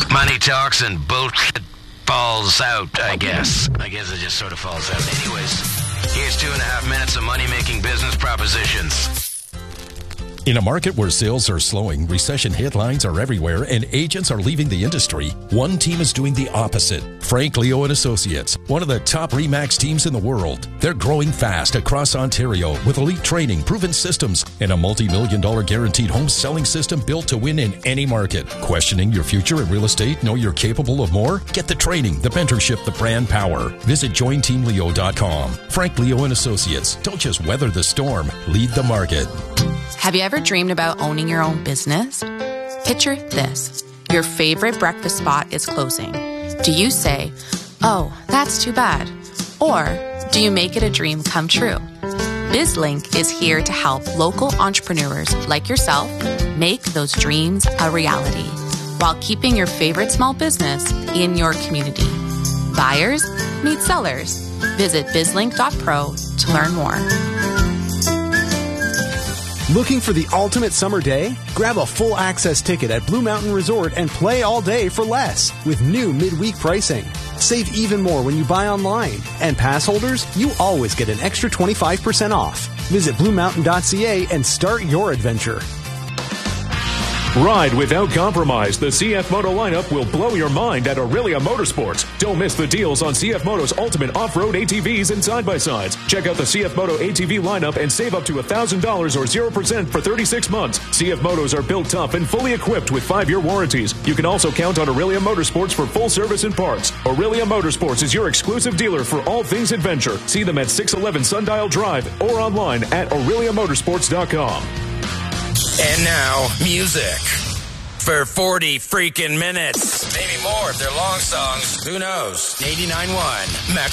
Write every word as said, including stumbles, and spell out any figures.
Money talks and bullshit falls out, I guess. I guess it just sort of falls out. Anyways, here's two and a half minutes of money-making business propositions. In a market where sales are slowing, recession headlines are everywhere, and agents are leaving the industry, one team is doing the opposite. Frank Leo and Associates, one of the top RE/MAX teams in the world. They're growing fast across Ontario with elite training, proven systems, and a multi-million dollar guaranteed home selling system built to win in any market. Questioning your future in real estate? Know you're capable of more? Get the training, the mentorship, the brand power. Visit join team leo dot com. Frank Leo and Associates. Don't just weather the storm. Lead the market. Have you ever dreamed about owning your own business? Picture this. Your favorite breakfast spot is closing. Do you say, oh, that's too bad? Or do you make it a dream come true? BizLink is here to help local entrepreneurs like yourself make those dreams a reality while keeping your favorite small business in your community. Buyers meet sellers. Visit bizlink dot pro to learn more. Looking for the ultimate summer day? Grab a full access ticket at Blue Mountain Resort and play all day for less with new midweek pricing. Save even more when you buy online. And pass holders, you always get an extra twenty-five percent off. Visit blue mountain dot c a and start your adventure. Ride without compromise. The C F Moto lineup will blow your mind at Aurelia Motorsports. Don't miss the deals on C F Moto's ultimate off-road A T Vs and side-by-sides. Check out the C F Moto A T V lineup and save up to one thousand dollars or zero percent for thirty-six months. C F Motos are built tough and fully equipped with five-year warranties. You can also count on Aurelia Motorsports for full service and parts. Aurelia Motorsports is your exclusive dealer for all things adventure. See them at six eleven Sundial Drive or online at aurelia motorsports dot com. And now, music. For forty freaking minutes. Maybe more if they're long songs. Who knows? eighty-nine point one Max.